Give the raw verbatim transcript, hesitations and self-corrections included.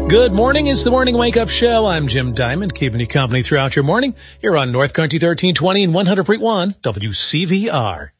Good morning. It's the Morning Wake Up Show. I'm Jim Diamond, keeping you company throughout your morning here on North Country thirteen twenty and one hundred point one W C V R.